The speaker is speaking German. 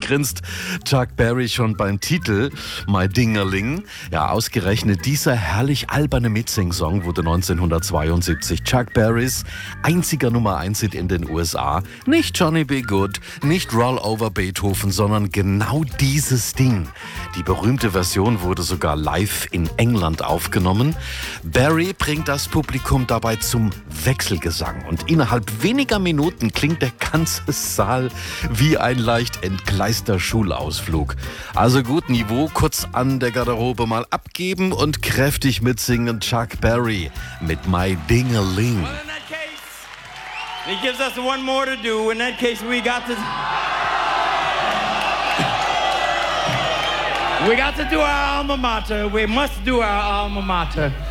grinst Chuck Berry schon beim Titel My Dingerling. Ja, ausgerechnet dieser herrlich alberne Mitsing-Song wurde 1972 Chuck Berrys einziger Nummer 1 Hit in den USA. Nicht Johnny B. Good, nicht Roll Over Beethoven, sondern genau dieses Ding. Die berühmte Version wurde sogar live in England aufgenommen. Berry bringt das Publikum dabei zum Wechselgesang und innerhalb weniger Minuten klingt der ganze Saal wie ein leicht entgleister Schulausflug. Also gut, Niveau kurz an der Garderobe mal abgeben und kräftig mitsingen. Chuck Berry mit My Dingerling. Well, in that case, he gives us one more to do. In that case, we got to do our alma mater. We must do our alma mater.